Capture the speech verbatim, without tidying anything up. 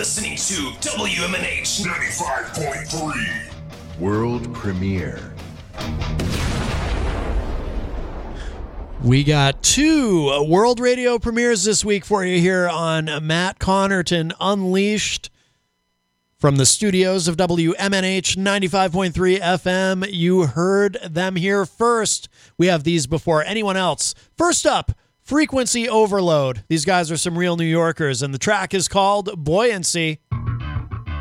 listening to W M N H ninety-five point three. World premiere. We got two world radio premieres this week for you here on Matt Connerton Unleashed from the studios of W M N H ninety-five point three F M. You heard them here first. We have these before anyone else. First up, Frequency Overload. These guys are some real New Yorkers, and the track is called Buoyancy.